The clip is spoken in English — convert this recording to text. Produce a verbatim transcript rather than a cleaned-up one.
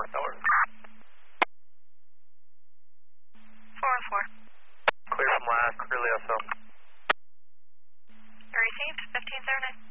north, over. four one four. Clear from last, clear Leo, so. Received, fifteen zero nine.